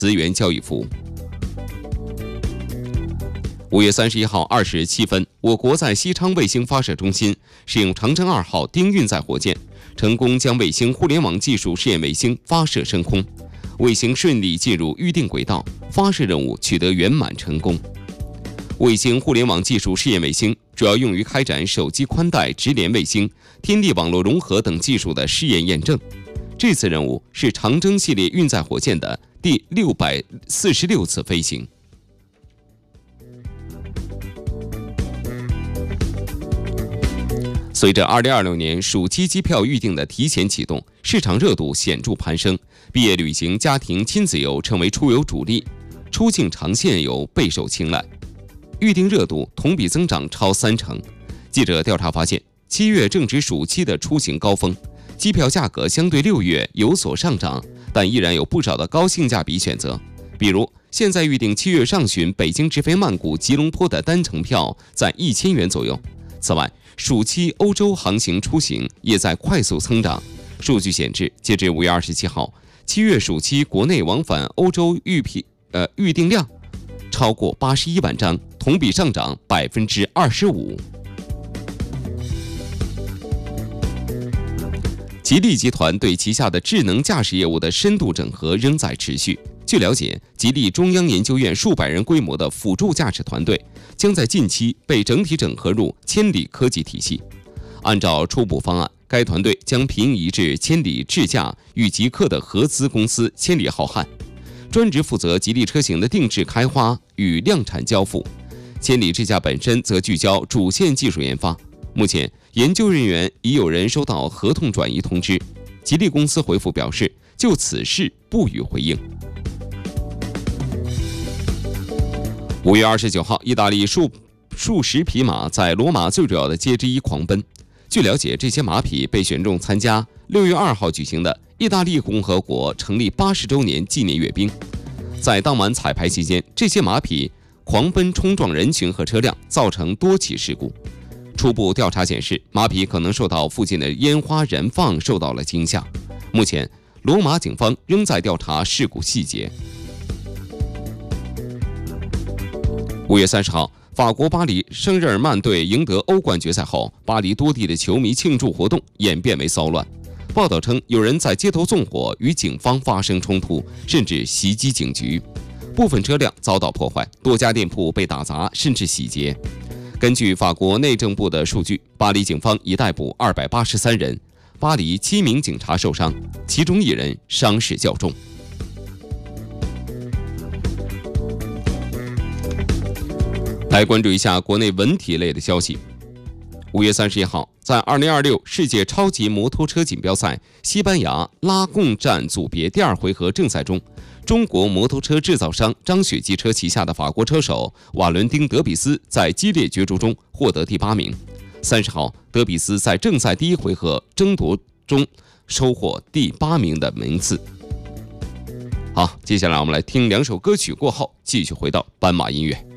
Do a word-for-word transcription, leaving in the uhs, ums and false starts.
资源交易服务。五月三十一号二时七分，我国在西昌卫星发射中心使用长征二号丁运载火箭，成功将卫星互联网技术试验卫星发射升空，卫星顺利进入预定轨道，发射任务取得圆满成功。卫星互联网技术试验卫星主要用于开展手机宽带直连卫星、天地网络融合等技术的试验验证。这次任务是长征系列运载火箭的第六百四十六次飞行。随着二零二六年暑期机票预订的提前启动，市场热度显著攀升，毕业旅行、家庭亲子游成为出游主力，出境长线游备受青睐，预订热度同比增长超三成。记者调查发现，七月正值暑期的出行高峰，机票价格相对六月有所上涨，但依然有不少的高性价比选择。比如，现在预订七月上旬北京直飞曼谷、吉隆坡的单程票在一千元左右。此外，暑期欧洲航行出行也在快速增长。数据显示，截至五月二十七号，七月暑期国内往返欧洲预批呃预订量超过八十一万张，同比上涨百分之二十五。吉利集团对旗下的智能驾驶业务的深度整合仍在持续。据了解，吉利中央研究院数百人规模的辅助驾驶团队将在近期被整体整合入千里科技体系。按照初步方案，该团队将平移至千里智驾与极客的合资公司千里浩瀚，专职负责吉利车型的定制开发与量产交付。千里智驾本身则聚焦主线技术研发。目前，研究人员已有人收到合同转移通知。吉利公司回复表示，就此事不予回应。五月二十九号，意大利数数十匹马在罗马最主要的街之一狂奔。据了解，这些马匹被选中参加六月二号举行的意大利共和国成立八十周年纪念阅兵。在当晚彩排期间，这些马匹狂奔冲撞人群和车辆，造成多起事故。初步调查显示，马匹可能受到附近的烟花燃放受到了惊吓。目前，罗马警方仍在调查事故细节。五月三十号，法国巴黎圣日耳曼队赢得欧冠决赛后，巴黎多地的球迷庆祝活动演变为骚乱。报道称，有人在街头纵火，与警方发生冲突，甚至袭击警局。部分车辆遭到破坏，多家店铺被打砸，甚至洗劫。根据法国内政部的数据，巴黎警方已逮捕二百八十三人，巴黎七名警察受伤，其中一人伤势较重。来关注一下国内文体类的消息。五月三十一号，在二零二六世界超级摩托车锦标赛西班牙拉贡站组别第二回合正赛中，中国摩托车制造商张雪机车旗下的法国车手瓦伦丁·德比斯在激烈角逐中获得第八名。三十号，德比斯在正赛第一回合争夺中收获第八名的名次。好，接下来我们来听两首歌曲过后，继续回到斑马音乐。